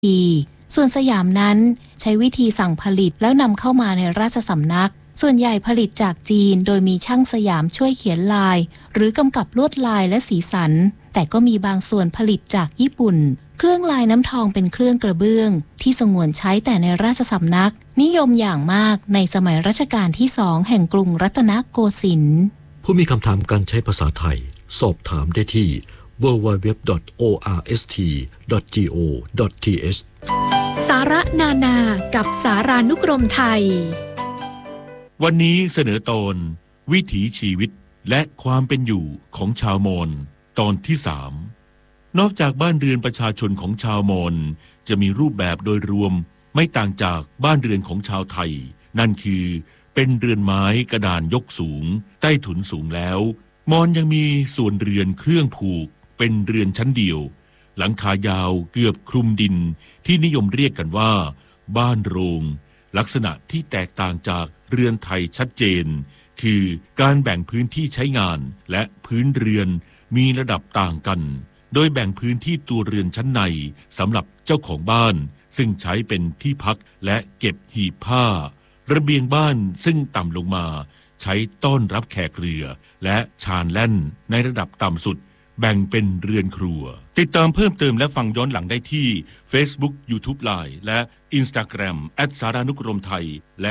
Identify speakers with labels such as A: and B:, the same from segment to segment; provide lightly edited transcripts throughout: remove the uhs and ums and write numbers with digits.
A: ปีส่วนสยามนั้นใช้วิธีสั่งผลิตแล้วนำเข้ามาในราชสำนักส่วนใหญ่ผลิตจากจีนโดยมีช่างสยามช่วยเขียนลายหรือกำกับลวดลายและสีสันแต่ก็มีบางส่วนผลิตจากญี่ปุ่นเครื่องลายน้ำทองเป็นเครื่องกระเบื้องที่สงวนใช้แต่ในราชสำนักนิยมอย่างมากในสมัยรัชกาลที่2แห่งกรุงรัตนโกสินทร์
B: ผู้มีคำถามการใช้ภาษาไทยสอบถามได้ที่ www.orst.go.th
C: สาระนานากับสารานุกรมไทย
D: วันนี้เสนอตอนวิถีชีวิตและความเป็นอยู่ของชาวมอญตอนที่3นอกจากบ้านเรือนประชาชนของชาวมอญจะมีรูปแบบโดยรวมไม่ต่างจากบ้านเรือนของชาวไทยนั่นคือเป็นเรือนไม้กระดานยกสูงใต้ถุนสูงแล้วมอญยังมีส่วนเรือนเครื่องผูกเป็นเรือนชั้นเดียวหลังคายาวเกือบคลุมดินที่นิยมเรียกกันว่าบ้านโรงลักษณะที่แตกต่างจากเรือนไทยชัดเจนคือการแบ่งพื้นที่ใช้งานและพื้นเรือนมีระดับต่างกันโดยแบ่งพื้นที่ตัวเรือนชั้นในสำหรับเจ้าของบ้านซึ่งใช้เป็นที่พักและเก็บหีบผ้าระเบียงบ้านซึ่งต่ำลงมาใช้ต้อนรับแขกเรือและชานแล่นในระดับต่ำสุดแบ่งเป็นเรือนครัวติดตามเพิ่มเติมและฟังย้อนหลังได้ที่ Facebook YouTube Line และ Instagram @saranukromthai และ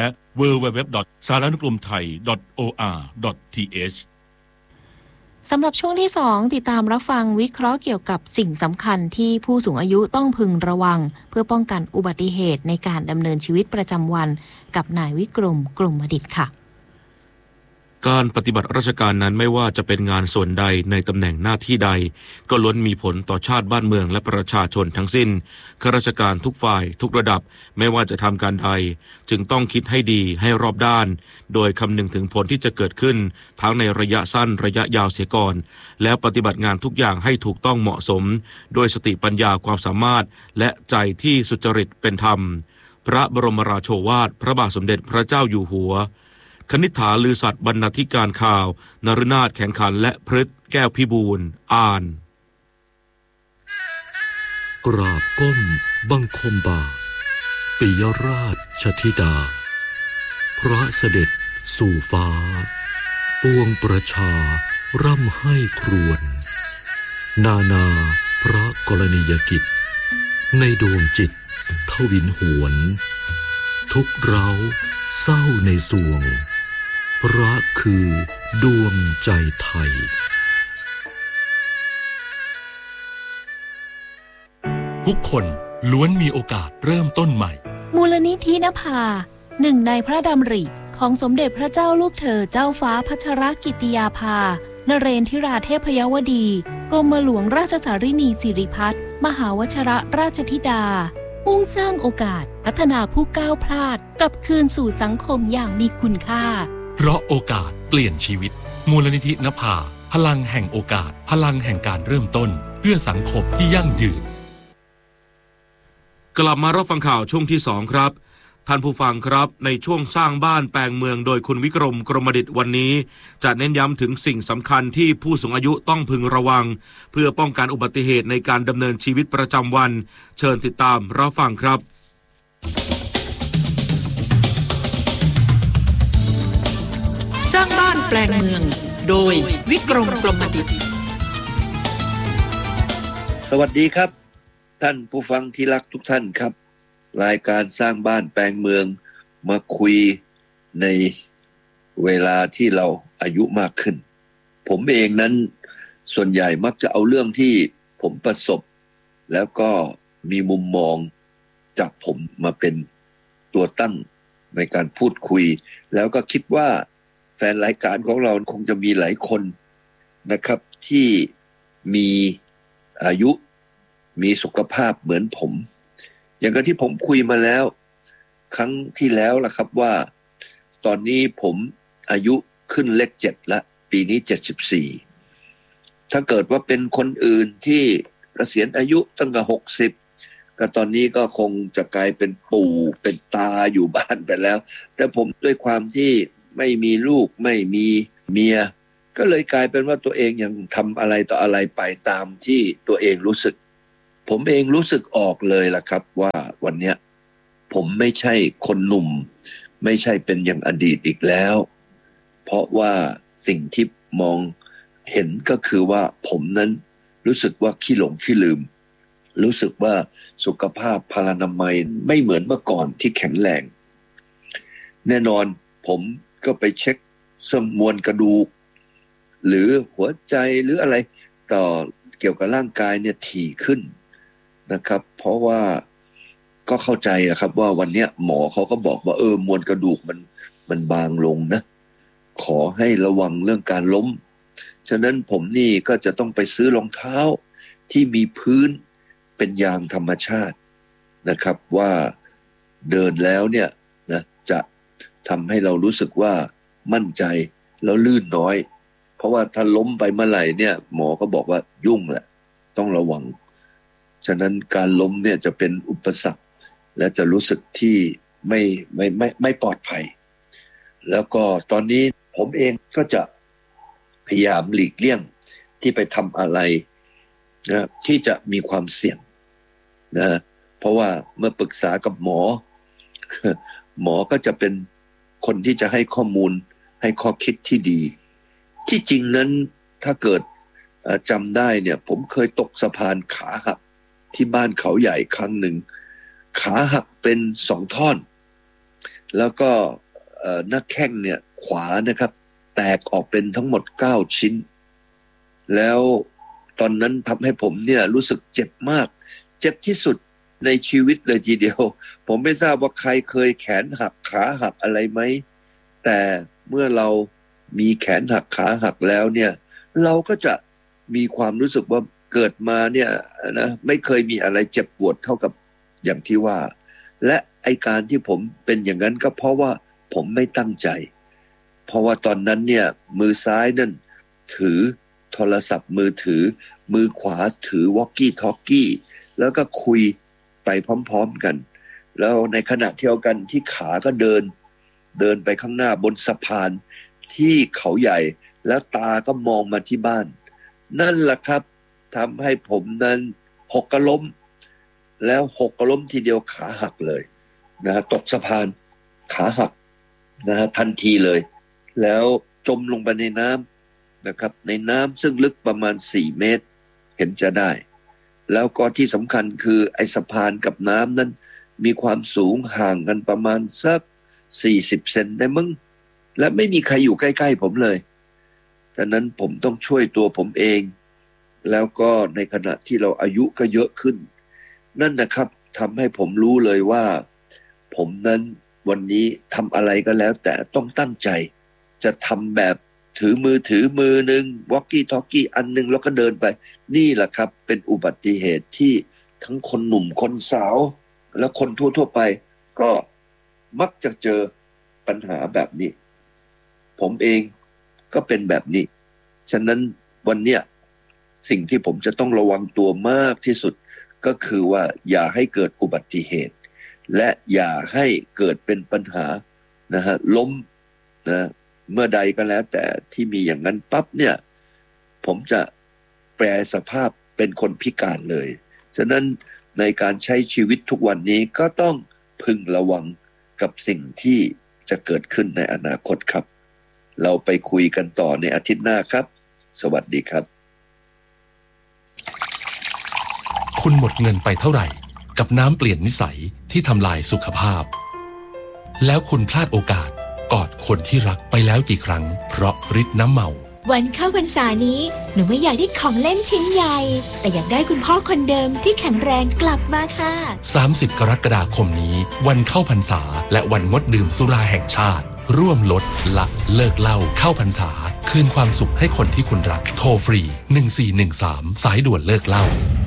D: www.saranukromthai.or.th
A: สำหรับช่วงที่2ติดตามรับฟังวิเคราะห์เกี่ยวกับสิ่งสำคัญที่ผู้สูงอายุต้องพึงระวังเพื่อป้องกันอุบัติเหตุในการดำเนินชีวิตประจำวันกับนายวิกรมกลุ่มอดิษฐ์ค่ะ
B: การปฏิบัติราชการนั้นไม่ว่าจะเป็นงานส่วนใดในตำแหน่งหน้าที่ใดก็ล้วนมีผลต่อชาติบ้านเมืองและประชาชนทั้งสิ้นข้าราชการทุกฝ่ายทุกระดับไม่ว่าจะทำการใดจึงต้องคิดให้ดีให้รอบด้านโดยคำนึงถึงผลที่จะเกิดขึ้นทั้งในระยะสั้นระยะยาวเสียก่อนแล้วปฏิบัติงานทุกอย่างให้ถูกต้องเหมาะสมโดยสติปัญญาความสามารถและใจที่สุจริตเป็นธรรมพระบรมราโชวาทพระบาทสมเด็จพระเจ้าอยู่หัวคณิษฐาลือสัตย์บรรณาธิการข่าวนฤนาถแข่งขันและพฤทธิ์แก้วพิบูลอ่านกราบก้มบังคมบาทปิยราชธิดาพระเสด็จสู่ฟ้าปวงประชาร่ำให้ครวญนานาพระกรณียกิจในดวงจิตทวินหวนทุกเร้าเศร้าในสวงพระคือดวงใจไทย
D: ทุกคนล้วนมีโอกาสเริ่มต้นใหม่
A: มูลนิธินภาหนึ่งในพระดำริของสมเด็จพระเจ้าลูกเธอเจ้าฟ้าพัชรกิติยาภานเรนทิราเทพยวดีกรมหลวงราชสารินีสิริพัฒน์มหาวชิรราชธิดามุ่งสร้างโอกาสพัฒนาผู้ก้าวพลาดกลับคืนสู่สังคมอย่างมีคุณค่า
D: เพราะโอกาสเปลี่ยนชีวิตมูลนิธินภาพลังแห่งโอกาสพลังแห่งการเริ่มต้นเพื่อสังคมที่ยั่งยืน
B: กลับมารับฟังข่าวช่วงที่2ครับท่านผู้ฟังครับในช่วงสร้างบ้านแปลงเมืองโดยคุณวิกรมกรมดิษฐ์วันนี้จะเน้นย้ำถึงสิ่งสำคัญที่ผู้สูงอายุต้องพึงระวังเพื่อป้องกันอุบัติเหตุในการดำเนินชีวิตประจำวันเชิญติดตามรับฟังครับ
E: สร้างบ้านแปลงเมืองโดยวิกรมกรมดิษฐ์
F: สวัสดีครับท่านผู้ฟังที่รักทุกท่านครับรายการสร้างบ้านแปลงเมืองมาคุยในเวลาที่เราอายุมากขึ้นผมเองนั้นส่วนใหญ่มักจะเอาเรื่องที่ผมประสบแล้วก็มีมุมมองจากผมมาเป็นตัวตั้งในการพูดคุยแล้วก็คิดว่าแฟนรายการของเราคงจะมีหลายคนนะครับที่มีอายุมีสุขภาพเหมือนผมอย่างที่ผมคุยมาแล้วครั้งที่แล้วล่ะครับว่าตอนนี้ผมอายุขึ้นเลข7แล้วปีนี้74ถ้าเกิดว่าเป็นคนอื่นที่เกษียณอายุตั้งแต่60ก็ตอนนี้ก็คงจะกลายเป็นปู่เป็นตาอยู่บ้านไปแล้วแต่ผมด้วยความที่ไม่มีลูกไม่มีเมียก็เลยกลายเป็นว่าตัวเองยังทำอะไรต่ออะไรไปตามที่ตัวเองรู้สึกผมเองรู้สึกออกเลยล่ะครับว่าวันเนี้ยผมไม่ใช่คนหนุ่มไม่ใช่เป็นอย่างอดีตอีกแล้วเพราะว่าสิ่งที่มองเห็นก็คือว่าผมนั้นรู้สึกว่าขี้หลงขี้ลืมรู้สึกว่าสุขภาพพลานามัยไม่เหมือนเมื่อก่อนที่แข็งแรงแน่นอนผมก็ไปเช็คสมวลกระดูกหรือหัวใจหรืออะไรต่อเกี่ยวกับร่างกายเนี่ยถี่ขึ้นนะครับเพราะว่าก็เข้าใจครับว่าวันนี้หมอเขาก็บอกว่ามวลกระดูกมันบางลงนะขอให้ระวังเรื่องการล้มฉะนั้นผมนี่ก็จะต้องไปซื้อรองเท้าที่มีพื้นเป็นยางธรรมชาตินะครับว่าเดินแล้วเนี่ยนะจะทำให้เรารู้สึกว่ามั่นใจแล้วลื่นน้อยเพราะว่าถ้าล้มไปเมื่อไหร่เนี่ยหมอก็บอกว่ายุ่งแหละต้องระวังฉะนั้นการล้มเนี่ยจะเป็นอุปสรรคและจะรู้สึกที่ไม่ปลอดภัยแล้วก็ตอนนี้ผมเองก็จะพยายามหลีกเลี่ยงที่ไปทำอะไรนะที่จะมีความเสี่ยงนะเพราะว่าเมื่อปรึกษากับหมอ หมอก็จะเป็นคนที่จะให้ข้อมูลให้ข้อคิดที่ดีที่จริงนั้นถ้าเกิดจำได้เนี่ยผมเคยตกสะพานขาหักที่บ้านเขาใหญ่ครั้งหนึ่งขาหักเป็น2 ท่อนแล้วก็หน้าแข้งเนี่ยขวานะครับแตกออกเป็นทั้งหมด9 ชิ้นแล้วตอนนั้นทำให้ผมเนี่ยรู้สึกเจ็บมากเจ็บที่สุดในชีวิตเลยทีเดียวผมไม่ทราบว่าใครเคยแขนหักขาหักอะไรไหมแต่เมื่อเรามีแขนหักขาหักแล้วเนี่ยเราก็จะมีความรู้สึกว่าเกิดมาเนี่ยนะไม่เคยมีอะไรเจ็บปวดเท่ากับอย่างที่ว่าและไอการที่ผมเป็นอย่างนั้นก็เพราะว่าผมไม่ตั้งใจเพราะว่าตอนนั้นเนี่ยมือซ้ายนั่นถือโทรศัพท์มือถือมือขวาถือวอคกี้ทอคกี้แล้วก็คุยไปพร้อมๆกันแล้วในขณะเดียวกันที่ขาก็เดินไปข้างหน้าบนสะพานที่เขาใหญ่แล้วตาก็มองมาที่บ้านนั่นแหละครับทำให้ผมนั้นหกล้มแล้วหกล้มทีเดียวขาหักเลยนะตกสะพานขาหักนะทันทีเลยแล้วจมลงไปในน้ำนะครับในน้ำซึ่งลึกประมาณ4 เมตรเห็นจะได้แล้วก็ที่สำคัญคือไอ้สะพานกับน้ำนั้นมีความสูงห่างกันประมาณสัก40 เซนได้มั้งและไม่มีใครอยู่ใกล้ๆผมเลยดังนั้นผมต้องช่วยตัวผมเองแล้วก็ในขณะที่เราอายุก็เยอะขึ้นนั่นนะครับทำให้ผมรู้เลยว่าผมนั้นวันนี้ทำอะไรก็แล้วแต่ต้องตั้งใจจะทำแบบถือมือนึงวอคกี้ทอคกี้อันนึงแล้วก็เดินไปนี่แหละครับเป็นอุบัติเหตุที่ทั้งคนหนุ่มคนสาวและคนทั่วไปก็มักจะเจอปัญหาแบบนี้ผมเองก็เป็นแบบนี้ฉะนั้นวันเนี้ยสิ่งที่ผมจะต้องระวังตัวมากที่สุดก็คือว่าอย่าให้เกิดอุบัติเหตุและอย่าให้เกิดเป็นปัญหานะฮะล้มนะเมื่อใดก็แล้วแต่ที่มีอย่างนั้นปั๊บเนี่ยผมจะแปลสภาพเป็นคนพิการเลยฉะนั้นในการใช้ชีวิตทุกวันนี้ก็ต้องพึงระวังกับสิ่งที่จะเกิดขึ้นในอนาคตครับเราไปคุยกันต่อในอาทิตย์หน้าครับสวัสดีครับ
G: คุณหมดเงินไปเท่าไหร่กับน้ำเปลี่ยนนิสัยที่ทำลายสุขภาพแล้วคุณพลาดโอกาสกอดคนที่รักไปแล้วกี่ครั้งเพราะฤทธิ์น้ำเมา
C: วันเข้าพรรษานี้หนูไม่อยากได้ของเล่นชิ้นใหญ่แต่อยากได้คุณพ่อคนเดิมที่แข็งแรงกลับมาค่ะ
G: 30 กรกฎาคมนี้วันเข้าพรรษาและวันงดดื่มสุราแห่งชาติร่วมลดละเลิกเหล้าเข้าพรรษาคืนความสุขให้คนที่คุณรักโทรฟรี1413สายด่วนเลิกเหล้า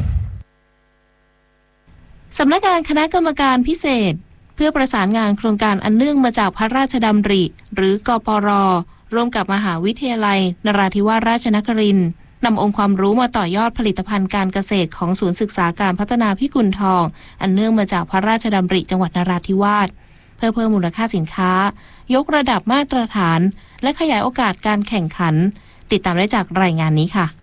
A: สำนักงานคณะกรรมการพิเศษเพื่อประสานงานโครงการอันเนื่องมาจากพระราชดำริหรือกปร.ร่วมกับมหาวิทยาลัยนราธิวาสราชนครินทร์นำองค์ความรู้มาต่อยอดผลิตภัณฑ์การเกษตรของศูนย์ศึกษาการพัฒนาพิกุลทองอันเนื่องมาจากพระราชดำริจังหวัดนราธิวาสเพื่อเพิ่มมูลค่าสินค้ายกระดับมาตรฐานและขยายโอกาสการแข่งขันติดตามได้จากรายงานนี้ค่ะ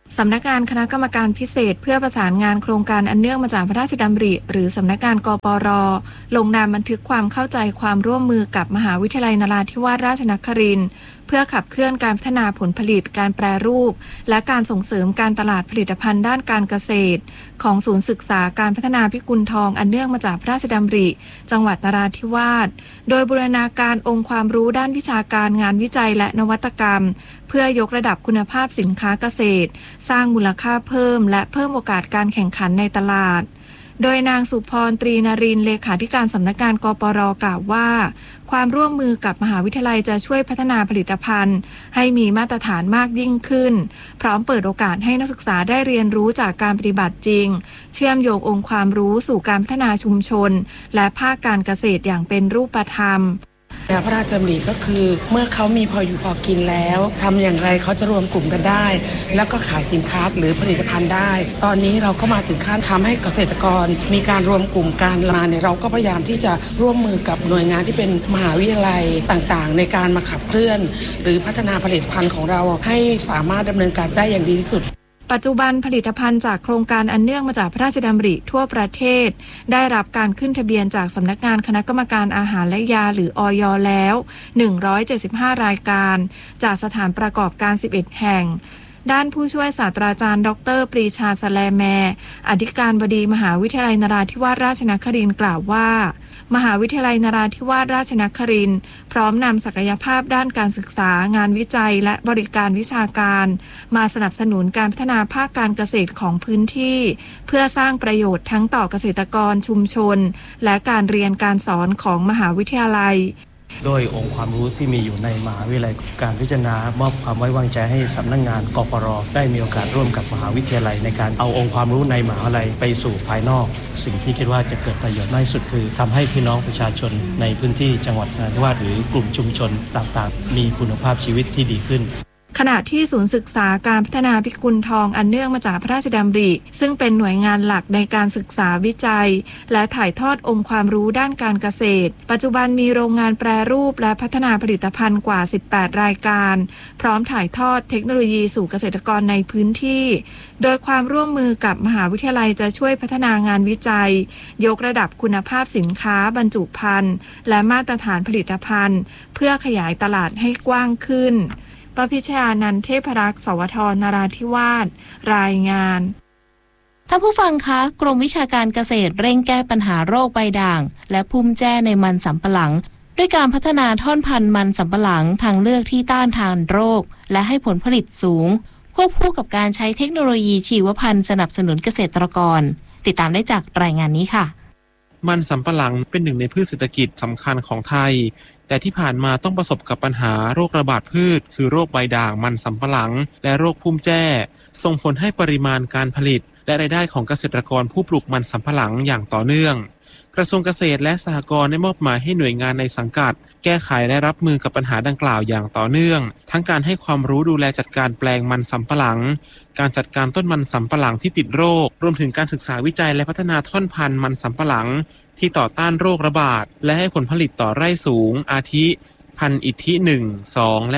H: สำนักงานคณะกรรมการพิเศษเพื่อประสานงานโครงการอันเนื่องมาจากพระราชดำริหรือสำนักงานกปร.ลงนามบันทึกความเข้าใจความร่วมมือกับมหาวิทยาลัยนราธิวาสราชนครินทร์เพื่อขับเคลื่อนการพัฒนาผลผลิตการแปรรูปและการส่งเสริมการตลาดผลิตภัณฑ์ด้านการเกษตรของศูนย์ศึกษาการพัฒนาพิกุลทองอันเนื่องมาจากพระราชดำริจังหวัดนราธิวาสโดยบูรณาการองค์ความรู้ด้านวิชาการงานวิจัยและนวัตกรรมเพื่อยกระดับคุณภาพสินค้าเกษตรสร้างมูลค่าเพิ่มและเพิ่มโอกาสการแข่งขันในตลาดโดยนางสุพรตรีนรินทร์เลขาธิการสำนักงานกปร.กล่าวว่าความร่วมมือกับมหาวิทยาลัยจะช่วยพัฒนาผลิตภัณฑ์ให้มีมาตรฐานมากยิ่งขึ้นพร้อมเปิดโอกาสให้นักศึกษาได้เรียนรู้จากการปฏิบัติจริงเชื่อมโยงองค์ความรู้สู่การพัฒนาชุมชนและภาคการเกษตรอย่างเป็นรูปธรรม
I: พระราชดำริก็คือเมื่อเขามีพออยู่พอกินแล้วทำอย่างไรเขาจะรวมกลุ่มกันได้แล้วก็ขายสินค้าหรือผลิตภัณฑ์ได้ตอนนี้เราก็มาถึงขั้นทำให้เกษตรกรมีการรวมกลุ่มการมาเนี่ยเราก็พยายามที่จะร่วมมือกับหน่วยงานที่เป็นมหาวิทยาลัยต่างๆในการมาขับเคลื่อนหรือพัฒนาผลิตภัณฑ์ของเราให้สามารถดำเนินการได้อย่างดีที่สุด
H: ปัจจุบันผลิตภัณฑ์จากโครงการอันเนื่องมาจากพระราชดำริทั่วประเทศได้รับการขึ้นทะเบียนจากสำนักงานคณะกรรมการอาหารและยาหรืออย.แล้ว175รายการจากสถานประกอบการ11แห่งด้านผู้ช่วยศาสตราจารย์ดร.ปรีชาสแลแมอธิการบดีมหาวิทยาลัยนราธิวาสราชนครินทร์กล่าวว่ามหาวิทยาลัยนราธิวาสราชนครินทร์พร้อมนำศักยภาพด้านการศึกษางานวิจัยและบริการวิชาการมาสนับสนุนการพัฒนาภาคการเกษตรของพื้นที่เพื่อสร้างประโยชน์ทั้งต่อเกษตรกรชุมชนและการเรียนการสอนของมหาวิทยาลัย
J: โดยองค์ความรู้ที่มีอยู่ในมหาวิทยาลัยการพิจารณามอบความไว้วางใจให้สำนักงานกปร.ได้มีโอกาสร่วมกับมหาวิทยาลัยในการเอาองค์ความรู้ในมหาวิทยาลัยไปสู่ภายนอกสิ่งที่คิดว่าจะเกิดประโยชน์มากที่สุดคือทำให้พี่น้องประชาชนในพื้นที่จังหวัดนราธิวาสหรือกลุ่มชุมชนต่างๆมีคุณภาพชีวิตที่ดีขึ้น
H: ขณะที่ศูนย์ศึกษาการพัฒนาพิกุลทองอันเนื่องมาจากพระราชดำริซึ่งเป็นหน่วยงานหลักในการศึกษาวิจัยและถ่ายทอดองค์ความรู้ด้านการเกษตรปัจจุบันมีโรงงานแปรรูปและพัฒนาผลิตภัณฑ์กว่า18รายการพร้อมถ่ายทอดเทคโนโลยีสู่เกษตรกรในพื้นที่โดยความร่วมมือกับมหาวิทยาลัยจะช่วยพัฒนางานวิจัยยกระดับคุณภาพสินค้าบรรจุภัณฑ์และมาตรฐานผลิตภัณฑ์เพื่อขยายตลาดให้กว้างขึ้นปพิชญานันท์เทพรักษ์สวทนราธิวาสรายงาน
A: ท่านผู้ฟังคะกรมวิชาการเกษตรเร่งแก้ปัญหาโรคใบด่างและพุ่มแจ้ในมันสำปะหลังด้วยการพัฒนาท่อนพันธุ์มันสำปะหลังทางเลือกที่ต้านทานโรคและให้ผลผลิตสูงควบคู่กับการใช้เทคโนโลยีชีวพันธุ์สนับสนุนเกษตรกรติดตามได้จากรายงานนี้ค่ะ
K: มันสำปะหลังเป็นหนึ่งในพืชเศรษฐกิจสำคัญของไทยแต่ที่ผ่านมาต้องประสบกับปัญหาโรคระบาดพืชคือโรคใบด่างมันสำปะหลังและโรคพุ่มแจ้ส่งผลให้ปริมาณการผลิตและรายได้ของเกษตรกรผู้ปลูกมันสำปะหลังอย่างต่อเนื่องกระทรวงเกษตรและสหกรณ์ได้มอบหมายให้หน่วยงานในสังกัดแก้ไขและรับมือกับปัญหาดังกล่าวอย่างต่อเนื่องทั้งการให้ความรู้ดูแลจัดการแปลงมันสำปะหลังการจัดการต้นมันสำปะหลังที่ติดโรครวมถึงการศึกษาวิจัยและพัฒนาท่อนพันธุ์มันสำปะหลังที่ต่อต้านโรคระบาดและให้ผลผลิตต่อไร่สูงอาทิพันธุ์อิทธิ 1, 2 และ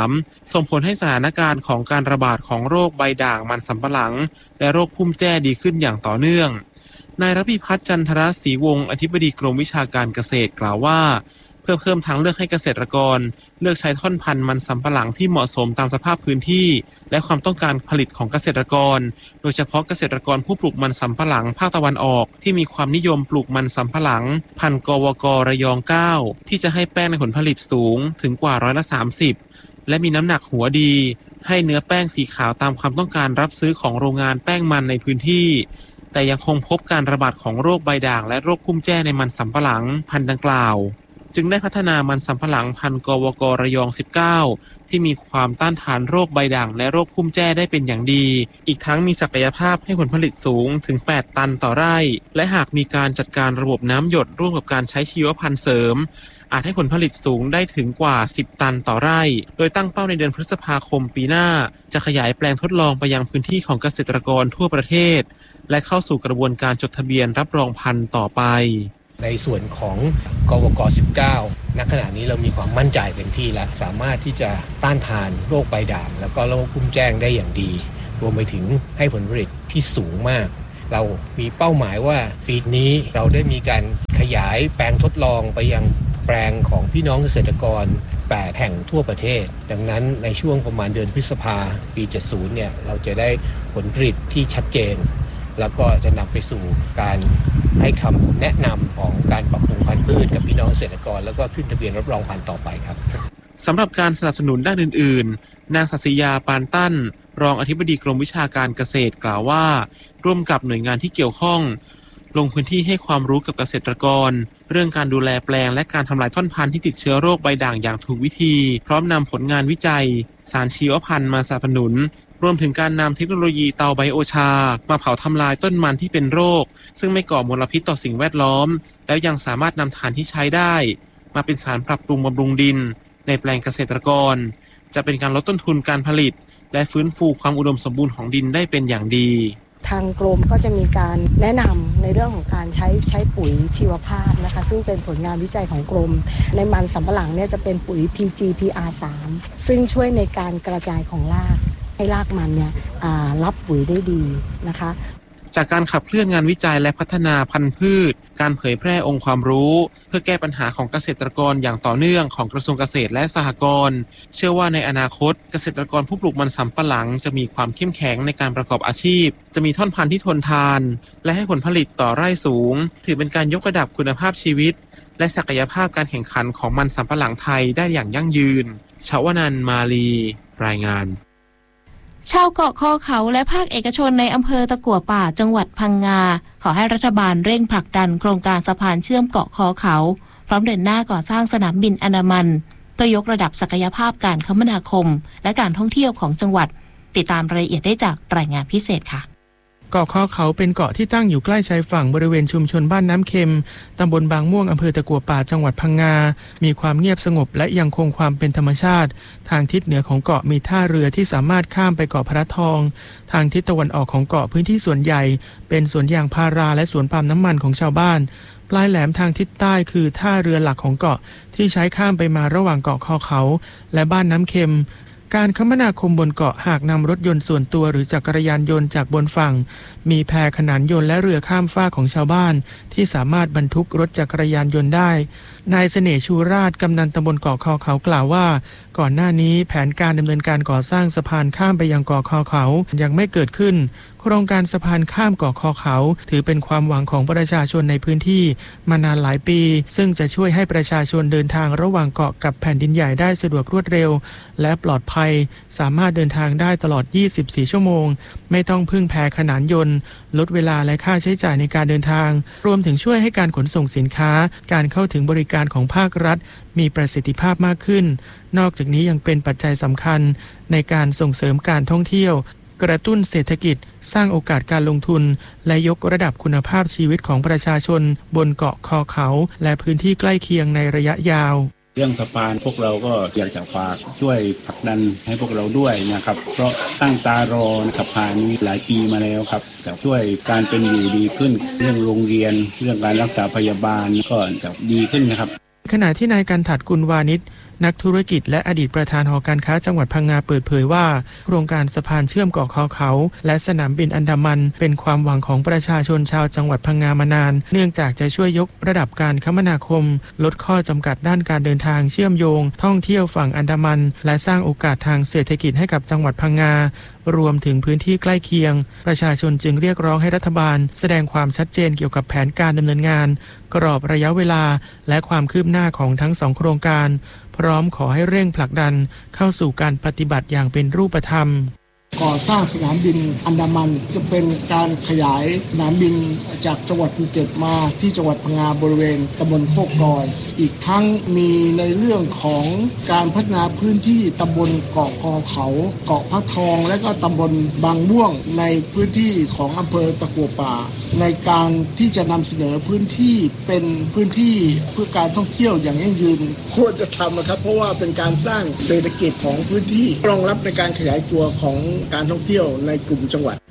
K: 3 ส่งผลให้สถานการณ์ของการระบาดของโรคใบด่างมันสำปะหลังและโรคพุ่มแจ้ดีขึ้นอย่างต่อเนื่องนายรพิพัฒน์จันทรศรีวงศ์อธิบดีกรมวิชาการเกษตรกล่าวว่าเพื่อเพิ่มทางเลือกให้เกษตรกรเลือกใช้ท่อนพันธุ์มันสำปะหลังที่เหมาะสมตามสภาพพื้นที่และความต้องการผลิตของเกษตรกรโดยเฉพาะเกษตรกรผู้ปลูกมันสำปะหลังภาคตะวันออกที่มีความนิยมปลูกมันสำปะหลังพันธุ์กวก.ระยอง 9ที่จะให้แป้งในผลผลิตสูงถึงกว่า30%และมีน้ำหนักหัวดีให้เนื้อแป้งสีขาวตามความต้องการรับซื้อของโรงงานแป้งมันในพื้นที่แต่ยังคงพบการระบาดของโรคใบด่างและโรคพุ่มแจ้ในมันสำปะหลังพันธุ์ดังกล่าวจึงได้พัฒนามันสำปะหลังพันธุ์กวก.ระยอง 19ที่มีความต้านทานโรคใบด่างและโรคพุ่มแจ้ได้เป็นอย่างดีอีกทั้งมีศักยภาพให้ผลผลิตสูงถึง8ตันต่อไร่และหากมีการจัดการระบบน้ำหยดร่วมกับการใช้ชีวพันธุ์เสริมอาจให้ผลผลิตสูงได้ถึงกว่า10ตันต่อไร่โดยตั้งเป้าในเดือนพฤษภาคมปีหน้าจะขยายแปลงทดลองไปยังพื้นที่ของเกษตรกรทั่วประเทศและเข้าสู่กระบวนการจดทะเบียนรับรองพันธุ์ต่อไป
L: ในส่วนของกวก19ณขณะนี้เรามีความมั่นใจเต็มที่แล้วสามารถที่จะต้านทานโรคใบด่างแล้วก็โรคพุ่มแจ้งได้อย่างดีรวมไปถึงให้ผลผลิตที่สูงมากเรามีเป้าหมายว่าปีนี้เราได้มีการขยายแปลงทดลองไปยังแปลงของพี่น้องเกษตรกร8แห่งทั่วประเทศดังนั้นในช่วงประมาณเดือนพฤษภาปี70เนี่ยเราจะได้ผลผลิตที่ชัดเจนแล้วก็จะนำไปสู่การให้คำแนะนำของการปรับปรุงพันธุ์พืชกับพี่น้องเกษตรกรแล้วก็ขึ้นทะเบียนรับรองพันธุ์ต่อไปครับ
K: สำหรับการสนับสนุนด้านอื่นๆนางศัศยาปานตั้นรองอธิบดีกรมวิชาการเกษตรกล่าวว่าร่วมกับหน่วยงานที่เกี่ยวข้องลงพื้นที่ให้ความรู้กับเกษตรกรเรื่องการดูแลแปลงและการทำลายท่อนพันธุ์ที่ติดเชื้อโรคใบด่างอย่างถูกวิธีพร้อมนำผลงานวิจัยสารชีวพันธุ์มาสนับสนุนรวมถึงการนำเทคโนโลยีเตาไบโอชามาเผาทำลายต้นมันที่เป็นโรคซึ่งไม่ก่อมลพิษต่อสิ่งแวดล้อมแล้วยังสามารถนำถ่านที่ใช้ได้มาเป็นสารปรับปรุงบำรุงดินในแปลงเกษตรกรจะเป็นการลดต้นทุนการผลิตและฟื้นฟูความอุดมสมบูรณ์ของดินได้เป็นอย่างดี
M: ทางกรมก็จะมีการแนะนำในเรื่องของการใช้ปุ๋ยชีวภาพนะคะซึ่งเป็นผลงานวิจัยของกรมในมันสำปะหลังเนี่ยจะเป็นปุ๋ย PGPR3 ซึ่งช่วยในการกระจายของรากให้รากมันเนี่ยรับปุ๋ยได้ดีนะคะ
K: จากการขับเคลื่อนงานวิจัยและพัฒนาพันธุ์พืชการเผยแพร่องค์ความรู้เพื่อแก้ปัญหาของเกษตรกรอย่างต่อเนื่องของกระทรวงเกษตรและสหกรณ์เชื่อว่าในอนาคตเกษตรกรผู้ปลูกมันสำปะหลังจะมีความเข้มแข็งในการประกอบอาชีพจะมีท่อนพันธุ์ที่ทนทานและให้ผลผลิตต่อไร่สูงถือเป็นการยกระดับคุณภาพชีวิตและศักยภาพการแข่งขันของมันสำปะหลังไทยได้อย่างยั่งยืนชวนันท์ มาลีรายงาน
A: ชาวเกาะคอเขาและภาคเอกชนในอำเภอตะกั่วป่าจังหวัดพังงาขอให้รัฐบาลเร่งผลักดันโครงการสะพานเชื่อมเกาะคอเขาพร้อมเดินหน้าก่อสร้างสนามบินอันดามันเพื่อยกระดับศักยภาพการคมนาคมและการท่องเที่ยวของจังหวัดติดตามรายละเอียดได้จากรายงานพิเศษค่ะ
N: เกาะคอเขาเป็นเกาะที่ตั้งอยู่ใกล้ชายฝั่งบริเวณชุมชนบ้านน้ำเค็มตำบลบางม่วงอำเภอตะกั่วป่าจังหวัดพังงามีความเงียบสงบและยังคงความเป็นธรรมชาติทางทิศเหนือของเกาะมีท่าเรือที่สามารถข้ามไปเกาะพระทองทางทิศตะวันออกของเกาะพื้นที่ส่วนใหญ่เป็นสวนยางพาราและสวนปาล์มน้ำมันของชาวบ้านปลายแหลมทางทิศใต้คือท่าเรือหลักของเกาะที่ใช้ข้ามไปมาระหว่างเกาะคอเขาและบ้านน้ำเค็มการคมนาคมบนเกาะหากนำรถยนต์ส่วนตัวหรือจักรยานยนต์จากบนฝั่งมีแพขนานยนต์และเรือข้ามฟากของชาวบ้านที่สามารถบรรทุกรถจักรยานยนต์ได้นายเสน่ห์ชูราชกำนันตำบลเกาะคอเขากล่าวว่าก่อนหน้านี้แผนการดำเนินการก่อสร้างสะพานข้ามไปยังเกาะคอเขายังไม่เกิดขึ้นโครงการสะพานข้ามเกาะคอเขาถือเป็นความหวังของประชาชนในพื้นที่มานานหลายปีซึ่งจะช่วยให้ประชาชนเดินทางระหว่างเกาะกับแผ่นดินใหญ่ได้สะดวกรวดเร็วและปลอดภัยสามารถเดินทางได้ตลอด24ชั่วโมงไม่ต้องพึ่งแพขนานยนต์ลดเวลาและค่าใช้จ่ายในการเดินทางรวมถึงช่วยให้การขนส่งสินค้าการเข้าถึงบริการของภาครัฐมีประสิทธิภาพมากขึ้นนอกจากนี้ยังเป็นปัจจัยสำคัญในการส่งเสริมการท่องเที่ยวกระตุ้นเศรษฐกิจสร้างโอกาสการลงทุนและยกระดับคุณภาพชีวิตของประชาชนบนเกาะคอเขาและพื้นที่ใกล้เคียงในระยะยาว
O: เรื่องสะพานพวกเราก็อยากจะฝากช่วยผลักดันให้พวกเราด้วยนะครับเพราะตั้งตารอสะพานนี้หลายปีมาแล้วครับจะช่วยการเป็นอยู่ดีขึ้นเรื่องโรงเรียนเรื่องการรักษาพยาบาลก็จะดีขึ้นนะครับ
N: ขณะที่นายกันถัดกุลวานิชนักธุรกิจและอดีตประธานหอการค้าจังหวัดพังงาเปิดเผยว่าโครงการสะพานเชื่อมเกาะคอเขาและสนามบินอันดามันเป็นความหวังของประชาชนชาวจังหวัดพังงามานานเนื่องจากจะช่วยยกระดับการคมนาคมลดข้อจำกัดด้านการเดินทางเชื่อมโยงท่องเที่ยวฝั่งอันดามันและสร้างโอกาสทางเศรษฐกิจให้กับจังหวัดพังงารวมถึงพื้นที่ใกล้เคียงประชาชนจึงเรียกร้องให้รัฐบาลแสดงความชัดเจนเกี่ยวกับแผนการดำเนินงานกรอบระยะเวลาและความคืบหน้าของทั้งสองโครงการพร้อมขอให้เร่งผลักดันเข้าสู่การปฏิบัติอย่างเป็นรูปธรรม
P: ก่อสร้างสนามบินอันดามันจะเป็นการขยายสนามบินจากจังหวัดภูเก็ตมาที่จังหวัดพังงาบริเวณตำบลโคกกอยอีกทั้งมีในเรื่องของการพัฒนาพื้นที่ตำบลเกาะคอเขาเกาะพระทองและก็ตำบลบางม่วงในพื้นที่ของอำเภอตะกั่วป่าในการที่จะนำเสนอพื้นที่เป็นพื้นที่เพื่อการท่องเที่ยวอย่างยั่งยืนควรจะทำนะครับเพราะว่าเป็นการสร้างเศรษฐกิจของพื้นที่รองรับในการขยายตัวของการท่องเที่ยวในกลุ่มจังหวัด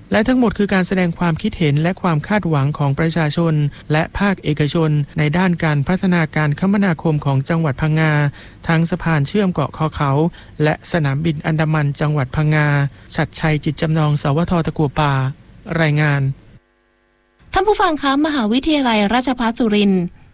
N: และทั้งหมดคือการแสดงความคิดเห็นและความคาดหวังของประชาชนและภาคเอกชนในด้านการพัฒนาการคมนาคมของจังหวัดพังงาทั้งสะพานเชื่อมเกาะคอเขาและสนามบินอันดามันจังหวัดพังงาฉัตรชัยจิตจำนองสวทตะกั่วป่ารายงาน
A: ท่านผู้ฟังคะมหาวิทยาลัยราชภัฏสุรินทร์